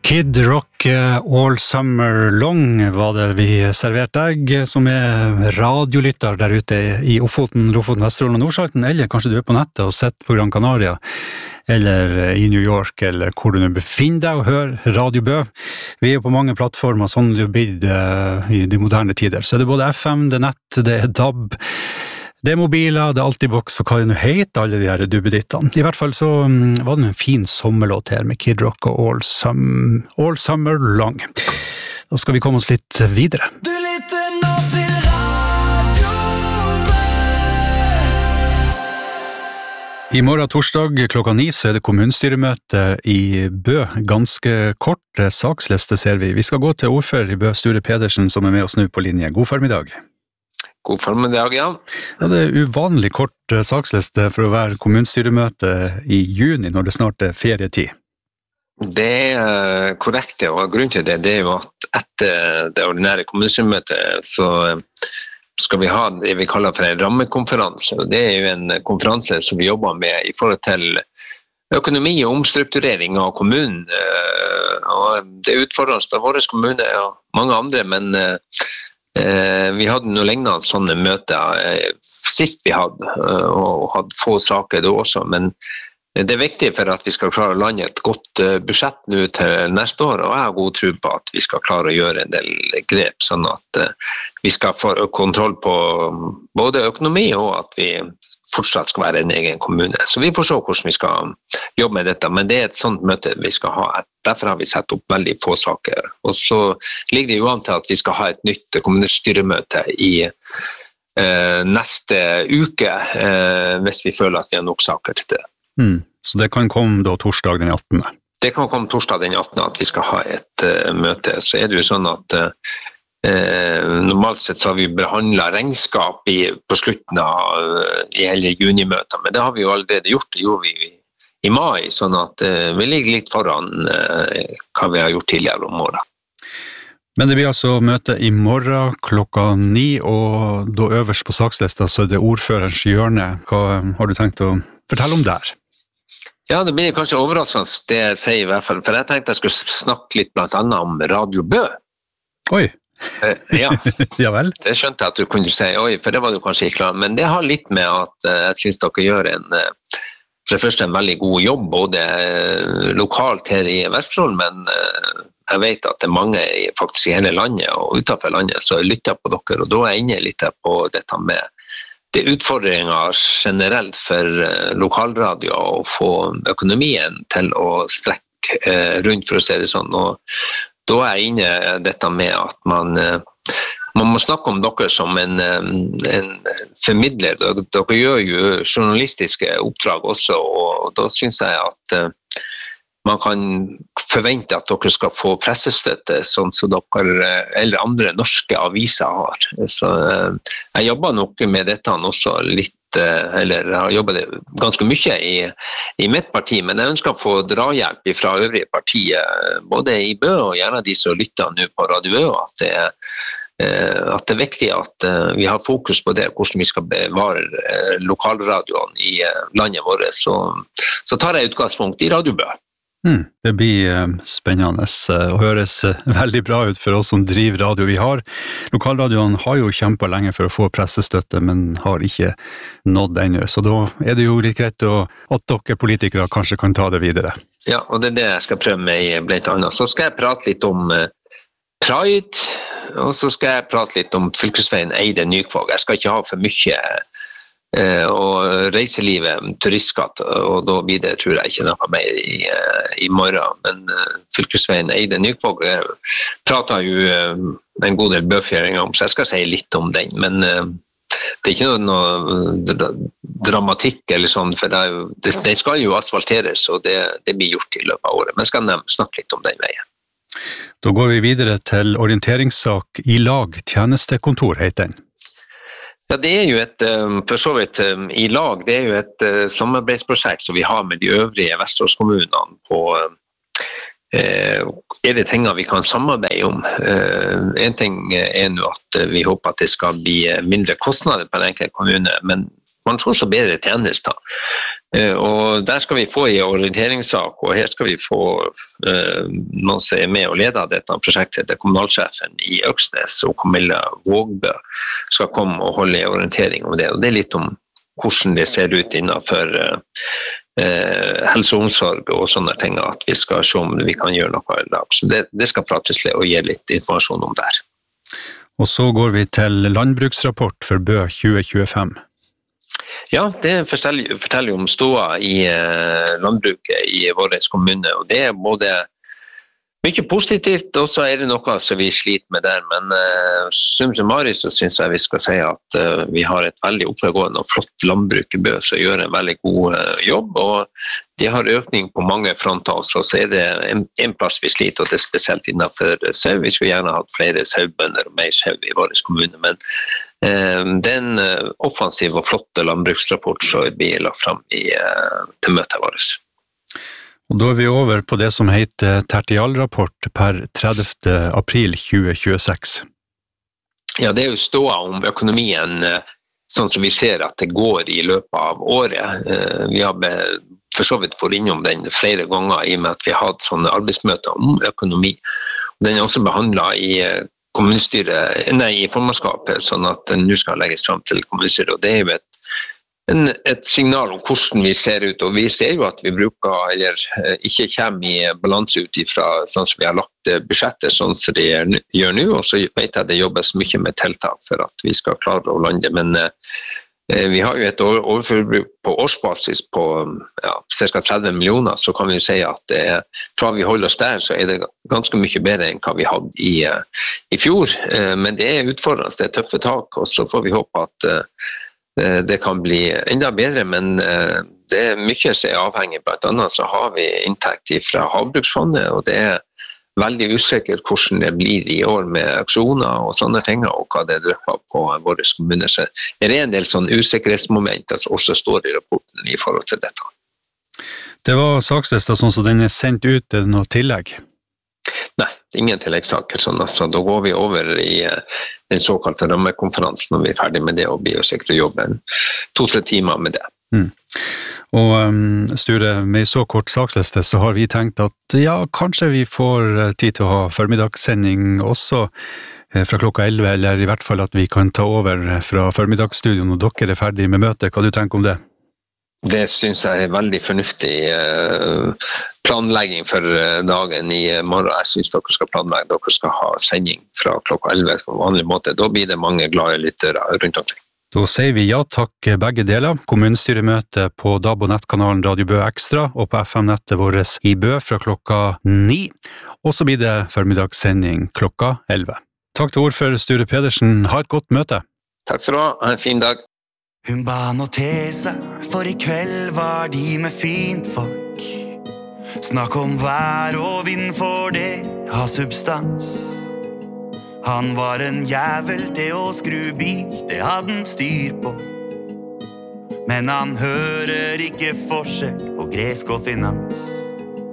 Kid Rock All Summer Long var det vi serverte deg, som radiolytter der ute i Ofoten, Lofoten, Vesterålen og Nordsalten, eller kanskje du på nettet og sett på Gran Canaria, eller i New York, eller hvor du nå befinner deg og hører Radio Bø. Vi på mange plattformer, sånn det blir i de moderne tider. Så det både FM, det nett, det DAB, det mobiler, det Altibox, og hva det nå heter, alle de her dubbedittene. I hvert fall så var det en fin sommerlåt her med Kid Rock og All Summer Long. Da skal vi komme oss litt videre. Du lytter nå til Radio Bø! I morgen torsdag klokka 9 så det kommunstyremøte i Bø. Ganske kort saksliste ser vi. Vi skal gå til ordfører i Bø, Sture Pedersen, som med oss nå på linje. God formiddag. God formiddag, ja. Ja, det uvanlig kort saksliste for å være kommunstyremøte i juni, når det snart ferietid. Det korrekt, og grunnen til det jo at etter det ordinære kommunstyremøtet så skal vi ha det vi kaller for en rammekonferanse. Det jo en konferanse som vi jobber med i forhold til økonomi og omstrukturering av kommunen. Og det utfordrende for våre kommuner og mange andre, men vi hadde noe lignende sånne møter sist vi hadde, og hadde få saker da også, men det viktig for at vi skal klare å lande et godt budsjett nå til neste år, og jeg har god tro på at vi skal klare å gjøre en del grep, sånn at vi skal få kontroll på både økonomi og at vi fortsatt skal være en egen kommune. Så vi får se hvordan vi skal jobbe med dette, men det et sånt møte vi skal ha. Derfor har vi sett opp veldig få saker. Og så ligger det jo an til at vi skal ha et nytt kommunestyremøte i neste uke, hvis vi føler at vi har nok saker til det. Så det kan komme da torsdag den 18. Det kan komme torsdag den 18. at vi skal ha et møte. Så det jo sånn at normalt sett så har vi behandlet regnskap på slutten av hele junimøtet, men det har vi jo allerede gjort. Det gjorde vi i mai, sånn at vi ligger litt foran hva vi har gjort tidligere om morgenen. Men det blir altså møte i morgen klokka 9, og da øverst på sakslista så det ordførerens hjørne. Hva har du tenkt å fortelle om der? Ja, det blir kanskje overraskende det jeg sier i hvert fall, for jeg tenkte jeg skulle snakke litt blant annet om Radio Bø. Oi! Ja, ja vel. Det skjønte jeg at du kunne si, oi, for det var du kanskje ikke klar. Men det har litt med at jeg synes dere gjør for det første en veldig god jobb, både lokalt her i Vesterålen, men jeg vet at det mange faktisk i hele landet og utenfor landet, så jeg lytter på dere, og da er jeg inne litt på dette med det utfordringer generelt for lokalradio å få økonomien til å strekke rundt, for å si det sånn, og da er jeg inne dette med at man må snakke om dere som en formidler. Dere gjør jo journalistiske oppdrag også, og da synes jeg at man kan forvente at dere skal få pressestøtte, sånn som dere eller andre norske aviser har. Så jeg jobber nok med dette også litt, eller har jobbet ganske mye i mitt parti, men jeg ønsker å få drahjelp fra øvrige partier, både i Bø og gjerne de som lytter nå på Radio Bø, at det er viktig at vi har fokus på det, hvordan vi skal bevare lokalradioen i landet vårt, så tar jeg utgangspunkt i Radio Bø. Det blir spennende og høres veldig bra ut for oss som driver radio. Lokalradioene har jo kjempet lenge for å få pressestøtte, men har ikke nådd ennå. Så da er det jo litt greit at dere politikere kanskje kan ta det videre. Ja, og det er det jeg skal prøve med blant annet. Så skal jeg prate litt om Pride, og så skal jeg prate litt om fylkesveien Eide-Nykvåg. Jeg skal ikke ha for mye og reiselivet, turistskatt, og da blir det, tror jeg, ikke noe mer i morgen, men fylkesveien Eide-Nykvåg prater jo en god del bøfjøringer om, så jeg skal si litt om den, men det er ikke noe dramatikk eller sånn, for det skal jo asfalteres, og det blir gjort i løpet av året, men jeg skal snakke litt om den veien. Da går vi videre til orienteringssak i lag, tjenestekontor heter den. Ja, det er jo for så vidt i lag, det er jo et samarbeidsprosjekt som vi har med de øvrige Vesterålskommunene på det ting vi kan samarbeide om. En ting nå at vi håper at det skal bli mindre kostnader på en enkelt kommune, men kanskje også bedre tjenester. Og der skal vi få i orienteringssak, og her skal vi få noen som med og leder dette prosjektet, det kommunalsjefen i Øksnes og Camilla Vågbø skal komme og holde orientering om det, og det litt om hvordan det ser ut innenfor helse og omsorg og sånne ting, at vi skal se om vi kan gjøre noe i dag. Så det skal prates litt og gi litt informasjon om der. Og så går vi til landbruksrapport for Bø 2025. Ja, det forteller om ståa i landbruket i vår kommune, og det både mye positivt, og så det noe som vi sliter med der, men som Mari så synes jeg vi skal si at vi har et veldig oppegående og flott landbruk i Bø, som gjør en veldig god jobb, og de har økning på mange fronter, og så det en plass vi sliter, og det spesielt innenfor sau. Vi skulle gjerne hatt flere saubønder og mer sau i vår kommune, men det en offensiv og flott landbruksrapport som blir lagt frem til møtet vårt. Og da vi over på det som heter tertialrapport per 30. april 2026. Ja, det jo ståa om økonomien, sånn som vi ser at det går i løpet av året. Vi har for så vidt vært innom den flere ganger i og med at vi har hatt sånne arbeidsmøter om økonomi. Den også behandlet i i formannskapet, sånn at den nå skal legges frem til kommunestyret, og det jo et signal om hvordan vi ser ut, og vi ser jo at vi bruker, eller ikke kommer i balanse ut ifra sånn som vi har lagt budsjettet, sånn som det gjør nå, og så vet jeg det jobbes mye med tiltak for at vi skal klare å lande, men vi har jo et overforbruk på årsbasis på ca. 30 millioner, så kan vi jo si at fra vi holder oss der, så det ganske mye bedre enn hva vi hadde i fjor, men det utfordrende, det tøffe tak, og så får vi håpe at det kan bli enda bedre, men det mye som avhengig. Blant annet så har vi inntekt fra Havbruksfondet, og det veldig usikkert hvordan det blir i år med aksjoner og sånne ting, og hva det drypper på våre kommuner. Så det en del sånn usikkerhetsmomenter som også står i rapporten i forhold til dette. Det var sakslista sånn som den sendt ut noe tillegg? Nei, ingen tilleggssaker. Sånn, altså, da går vi over i den såkalte rammekonferansen når vi ferdig med det, og blir jo sikkert å jobbe 2-3 timer med det. Og Sture, med så kort saksliste så har vi tenkt at ja, kanskje vi får tid til å ha formidagssending også fra klokka 11, eller i hvert fall at vi kan ta over fra formiddagsstudion når dere ferdig med møtet. Hva du tenker om det? Det synes jeg veldig fornuftig planlegging for dagen i morgen. Jeg synes dere skal planlegge, dere skal ha sending fra klokka 11 på vanlig måte. Da blir det mange glade lyttere rundt omkring. Da sier vi ja takk begge deler. Kommunestyremøte på DAB-nettkanalen Radio Bø Ekstra og på FM-nettet vårt i Bø fra klokka 9. Og så blir det formidagssending klokka 11. Takk til ordfører Sture Pedersen. Ha et godt møte. Takk skal du ha. Ha en fin dag. Hun ba nå til seg, for i kveld var de med fint folk. Snakk om vær og vind, for det har substans. Han var en jævel, det å skru bil, det hadde han styr på. Men han hører ikke forskjell på gresk og finans.